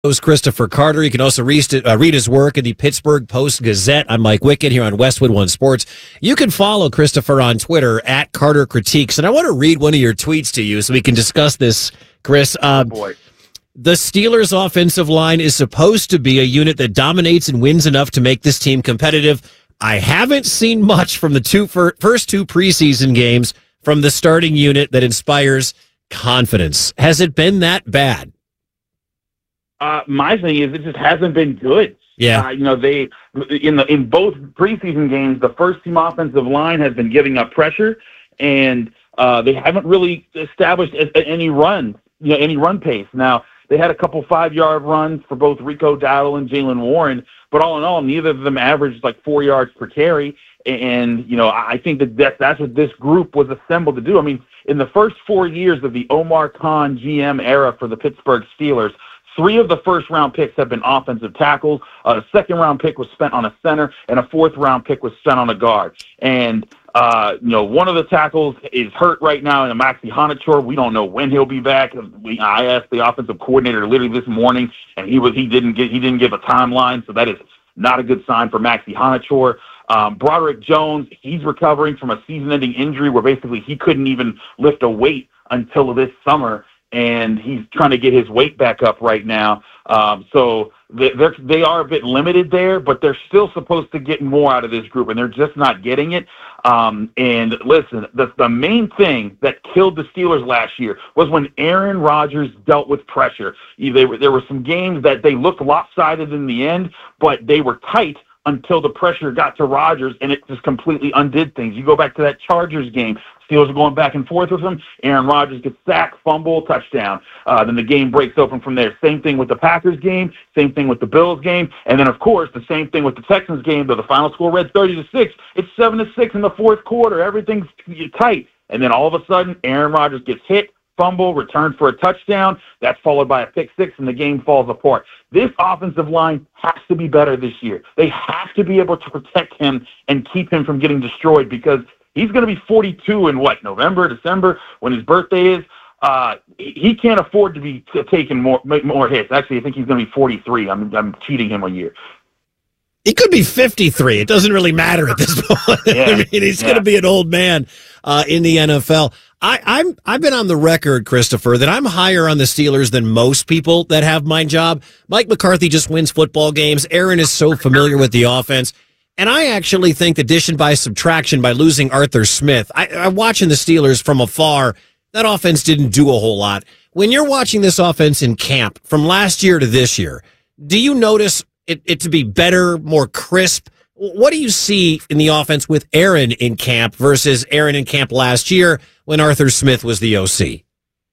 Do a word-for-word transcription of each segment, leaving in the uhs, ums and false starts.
Christopher Carter. You can also read, uh, read his work in the Pittsburgh Post-Gazette. I'm Mike Wickett here on Westwood One Sports. You can follow Christopher on Twitter at Carter Critiques. And I want to read one of your tweets to you so we can discuss this, Chris. Um, oh boy. The Steelers' offensive line is supposed to be a unit that dominates and wins enough to make this team competitive. I haven't seen much from the two fir- first two preseason games from the starting unit that inspires confidence. Has it been that bad? Uh, my thing is, it just hasn't been good. Yeah, uh, you know, they in the in both preseason games, the first team offensive line has been giving up pressure, and uh, they haven't really established a, a, any run, you know, any run pace. Now they had a couple five yard runs for both Rico Dowdle and Jaylen Warren, but all in all, neither of them averaged like four yards per carry. And you know, I think that, that that's what this group was assembled to do. I mean, in the first four years of the Omar Khan G M era for the Pittsburgh Steelers, three of the first-round picks have been offensive tackles. Uh, a second-round pick was spent on a center, and a fourth-round pick was spent on a guard. And, uh, you know, one of the tackles is hurt right now in Maxi Honachor. We don't know when he'll be back. We, I asked the offensive coordinator literally this morning, and he was he didn't get he didn't give a timeline, so that is not a good sign for Maxi Honachor. Um, Broderick Jones, he's recovering from a season-ending injury where basically he couldn't even lift a weight until this summer, and he's trying to get his weight back up right now. Um, so they're, they are a bit limited there, but they're still supposed to get more out of this group, and they're just not getting it. Um, and listen, the, the main thing that killed the Steelers last year was when Aaron Rodgers dealt with pressure. They were, there were some games that they looked lopsided in the end, but they were tight until the pressure got to Rodgers, and it just completely undid things. You go back to that Chargers game, Steelers are going back and forth with him. Aaron Rodgers gets sacked, fumble, touchdown. Uh, then the game breaks open from there. Same thing with the Packers game, same thing with the Bills game, and then, of course, the same thing with the Texans game, though the final score read thirty to six. It's seven to six in the fourth quarter. Everything's tight. And then all of a sudden, Aaron Rodgers gets hit, fumble, returned for a touchdown. That's followed by a pick six, and the game falls apart. This offensive line has to be better this year. They have to be able to protect him and keep him from getting destroyed, because he's going to be forty-two in, what, November, December, when his birthday is. Uh, he can't afford to be taking more more hits. Actually, I think he's going to be forty-three. I'm, I'm cheating him a year. He could be fifty-three. It doesn't really matter at this point. Yeah, I mean, he's yeah. going to be an old man uh, in the N F L. I, I'm I've been on the record, Christopher, that I'm higher on the Steelers than most people that have my job. Mike McCarthy just wins football games. Aaron is so familiar with the offense. And I actually think addition by subtraction by losing Arthur Smith. I, I'm watching the Steelers from afar. That offense didn't do a whole lot. When you're watching this offense in camp from last year to this year, do you notice it, it to be better, more crisp? What do you see in the offense with Aaron in camp versus Aaron in camp last year when Arthur Smith was the O C?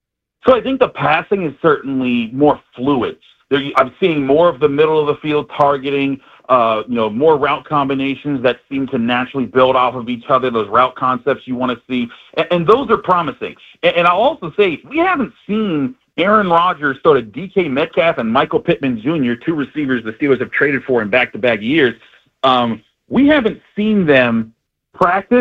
So I think the passing is certainly more fluid. There, I'm seeing more of the middle of the field targeting, uh, you know, more route combinations that seem to naturally build off of each other, those route concepts you want to see. And, and those are promising. And, and I'll also say we haven't seen Aaron Rodgers throw to D K Metcalf and Michael Pittman Junior, two receivers the Steelers have traded for in back-to-back years. Um, we haven't seen them practice,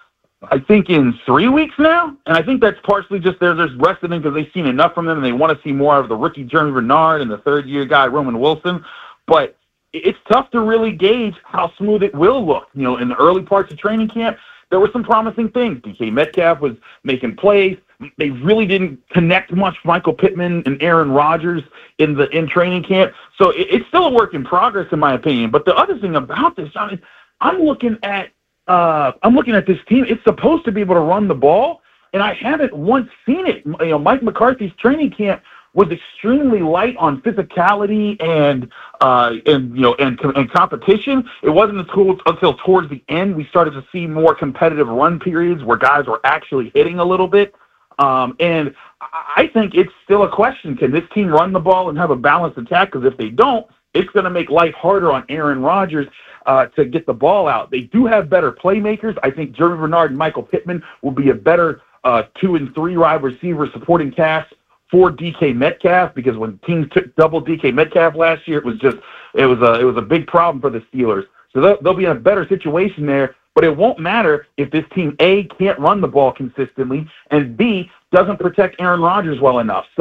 I think, in three weeks now. And I think that's partially just they're just resting them because they've seen enough from them and they want to see more of the rookie Jeremy Bernard and the third-year guy Roman Wilson. But it's tough to really gauge how smooth it will look. You know, in the early parts of training camp, there were some promising things. D K Metcalf was making plays. They really didn't connect much, Michael Pittman and Aaron Rodgers in the in training camp. So it, it's still a work in progress, in my opinion. But the other thing about this, John, is I'm looking at uh, I'm looking at this team. It's supposed to be able to run the ball, and I haven't once seen it. You know, Mike McCarthy's training camp was extremely light on physicality and uh, and you know and, and competition. It wasn't until until towards the end we started to see more competitive run periods where guys were actually hitting a little bit. Um, and I think it's still a question. Can this team run the ball and have a balanced attack? Because if they don't, it's going to make life harder on Aaron Rodgers uh, to get the ball out. They do have better playmakers. I think Jeremy Bernard and Michael Pittman will be a better uh, two and three wide receiver supporting cast for D K Metcalf, because when teams took double D K Metcalf last year, it was just it was a it was a big problem for the Steelers. So they'll, they'll be in a better situation there. But it won't matter if this team, A, can't run the ball consistently, and B, doesn't protect Aaron Rodgers well enough. So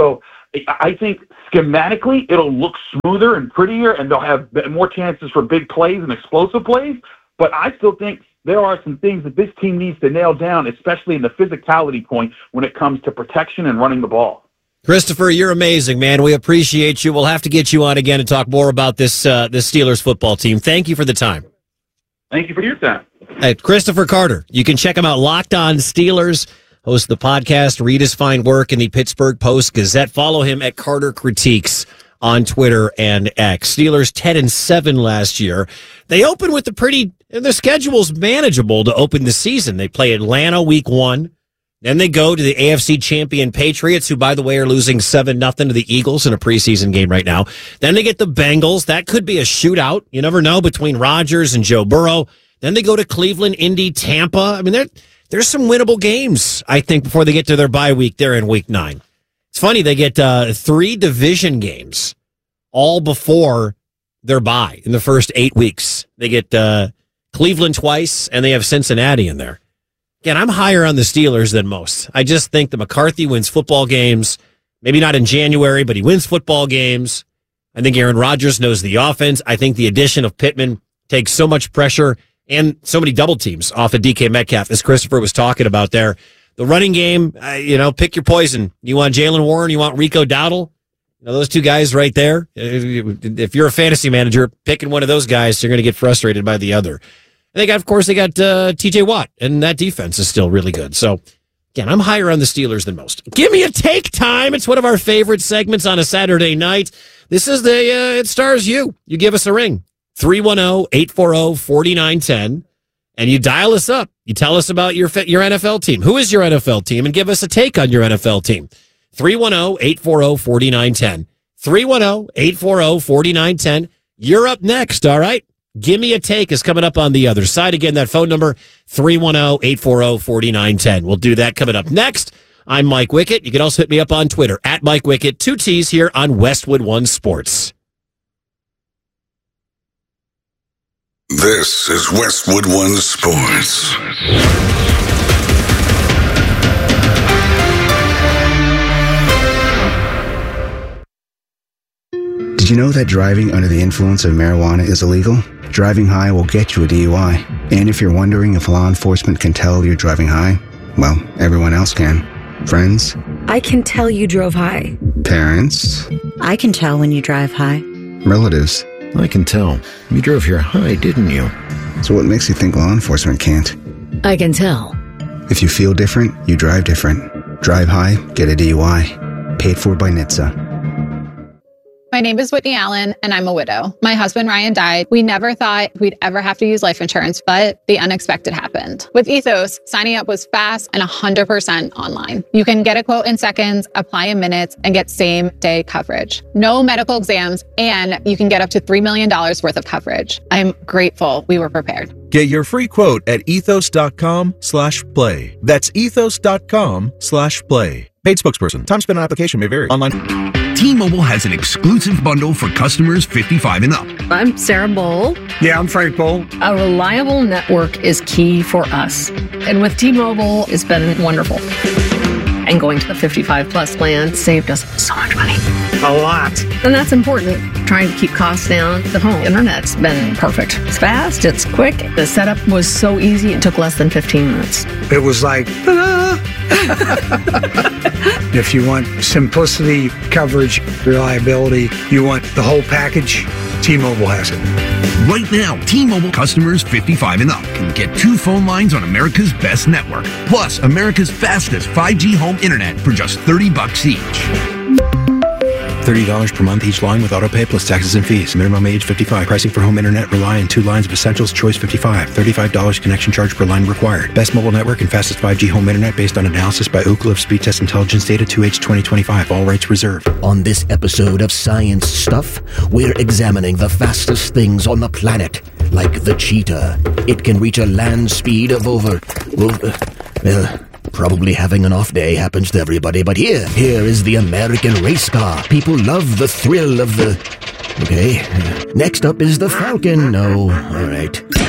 I think schematically it'll look smoother and prettier, and they'll have more chances for big plays and explosive plays. But I still think there are some things that this team needs to nail down, especially in the physicality point when it comes to protection and running the ball. Christopher, you're amazing, man. We appreciate you. We'll have to get you on again and talk more about this uh, this Steelers football team. Thank you for the time. Thank you for your time. Hey, Christopher Carter. You can check him out, Locked On Steelers. Host the podcast, read his fine work in the Pittsburgh Post-Gazette. Follow him at Carter Critiques on Twitter and X. Steelers ten and seven last year. They open with a pretty, their schedule's manageable to open the season. They play Atlanta week one. Then they go to the A F C champion Patriots, who, by the way, are losing seven nothing to the Eagles in a preseason game right now. Then they get the Bengals. That could be a shootout. You never know, between Rodgers and Joe Burrow. Then they go to Cleveland, Indy, Tampa. I mean, there's some winnable games, I think, before they get to their bye week there in week nine. It's funny, they get uh, three division games all before their bye in the first eight weeks. They get uh, Cleveland twice, and they have Cincinnati in there. Again, I'm higher on the Steelers than most. I just think that McCarthy wins football games, maybe not in January, but he wins football games. I think Aaron Rodgers knows the offense. I think the addition of Pittman takes so much pressure and so many double teams off of D K Metcalf, as Christopher was talking about there. The running game, uh, you know, pick your poison. You want Jaylen Warren, you want Rico Dowdle. You know, those two guys right there. If you're a fantasy manager, picking one of those guys, you're going to get frustrated by the other. And they got, of course, they got uh, T J Watt, and that defense is still really good. So, again, I'm higher on the Steelers than most. Give me a take time. It's one of our favorite segments on a Saturday night. This is the, uh, it stars you. You give us a ring. three one zero, eight four zero, four nine one zero, and you dial us up. You tell us about your your N F L team. Who is your N F L team? And give us a take on your N F L team. three one zero, eight four zero, four nine one zero. three one zero, eight four zero, four nine one zero. You're up next, all right? Give me a take is coming up on the other side. Again, that phone number, three one zero, eight four zero, four nine one zero. We'll do that coming up next. I'm Mike Wickett. You can also hit me up on Twitter, at Mike Wickett, two T's here on Westwood One Sports. This is Westwood One Sports. Did you know that driving under the influence of marijuana is illegal? Driving high will get you a D U I. And if you're wondering if law enforcement can tell you're driving high, well, everyone else can. Friends? I can tell you drove high. Parents? I can tell when you drive high. Relatives? I can tell. You drove here high, didn't you? So what makes you think law enforcement can't? I can tell. If you feel different, you drive different. Drive high, get a D U I. Paid for by N H T S A. My name is Whitney Allen, and I'm a widow. My husband, Ryan, died. We never thought we'd ever have to use life insurance, but the unexpected happened. With Ethos, signing up was fast and one hundred percent online. You can get a quote in seconds, apply in minutes, and get same-day coverage. No medical exams, and you can get up to three million dollars worth of coverage. I'm grateful we were prepared. Get your free quote at ethos.com slash play. That's ethos.com slash play. Paid spokesperson. Time spent on application may vary. Online. T-Mobile has an exclusive bundle for customers fifty-five and up. I'm Sarah Bowl. Yeah, I'm Frank Bowl. A reliable network is key for us. And with T-Mobile, it's been wonderful. And going to the fifty-five plus plan saved us so much money. A lot. And that's important. Trying to keep costs down. The home internet's been perfect. It's fast, it's quick. The setup was so easy, it took less than fifteen minutes. It was like, ta-da! If you want simplicity, coverage, reliability, you want the whole package, T-Mobile has it. Right now, T-Mobile customers fifty-five and up can get two phone lines on America's best network, plus America's fastest five G home internet for just thirty bucks each. thirty dollars per month each line with autopay plus taxes and fees. Minimum age fifty-five. Pricing for home internet rely on two lines of essentials. Choice fifty-five. thirty-five dollars connection charge per line required. Best mobile network and fastest five G home internet based on analysis by Ookla of Speed Test Intelligence Data two H twenty twenty-five. All rights reserved. On this episode of Science Stuff, we're examining the fastest things on the planet. Like the cheetah. It can reach a land speed of over... over well... Probably having an off day happens to everybody, but here, here is the American race car. People love the thrill of the... Okay. Next up is the Falcon. No, all right. Oh,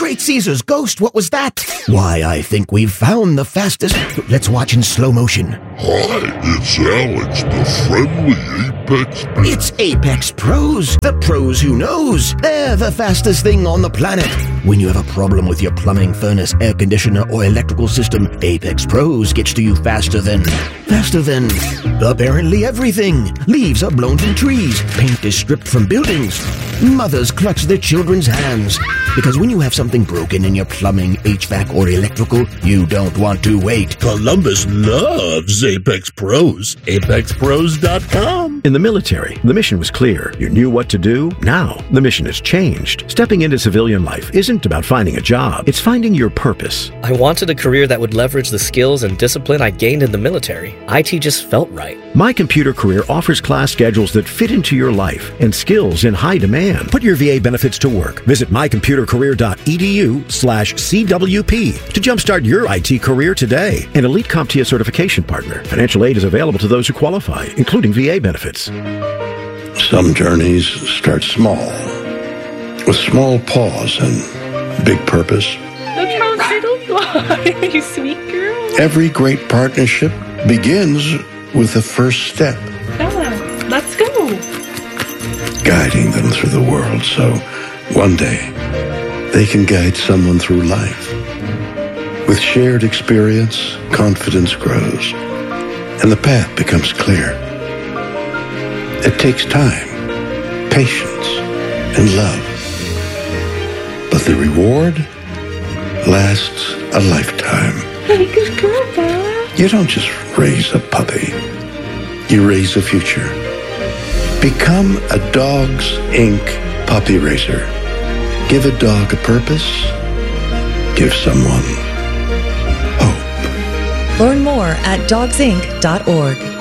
Great Caesar's ghost, what was that? Why, I think we've found the fastest... Let's watch in slow motion. Hi, it's Alex, the friendly Apex. It's Apex Pros, the pros who knows. They're the fastest thing on the planet. When you have a problem with your plumbing, furnace, air conditioner, or electrical system, Apex Pros gets to you faster than... Faster than... apparently everything. Leaves are blown from trees. Paint is stripped from buildings. Mothers clutch their children's hands. Because when you have something broken in your plumbing, H V A C, or electrical, you don't want to wait. Columbus loves Apex Pros. Apex Pros dot com. In the military, the mission was clear. You knew what to do. Now, the mission has changed. Stepping into civilian life isn't about finding a job. It's finding your purpose. I wanted a career that would leverage the skills and discipline I gained in the military. I T just felt right. My Computer Career offers class schedules that fit into your life and skills in high demand. Put your V A benefits to work. Visit my computer career dot e d u slash C W P to jumpstart your I T career today. An Elite CompTIA certification partner. Financial aid is available to those who qualify, including V A benefits. Some journeys start small, with small pause and big purpose. Look how little you are, you sweet girl. Every great partnership begins with the first step. Bella, let's go. Guiding them through the world so one day they can guide someone through life. With shared experience, confidence grows, and the path becomes clear. It takes time, patience, and love. But the reward lasts a lifetime. Hey, good girl, Bella. You don't just raise a puppy. You raise a future. Become a Dogs Incorporated puppy raiser. Give a dog a purpose. Give someone hope. Learn more at dogs inc dot org.